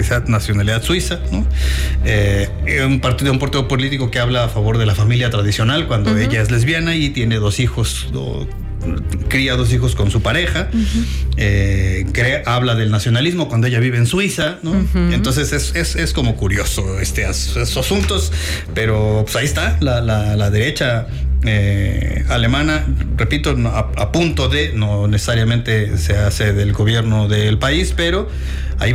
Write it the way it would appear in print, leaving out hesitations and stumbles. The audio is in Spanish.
nacionalidad suiza, ¿no? Un partido político que habla a favor de la familia tradicional cuando ella es lesbiana y tiene 2 hijos, cría 2 hijos con su pareja. Habla del nacionalismo cuando ella vive en Suiza, ¿no? Entonces es como curioso estos asuntos, pero pues ahí está la derecha alemana, repito, a punto de, no necesariamente se hace del gobierno del país, pero ahí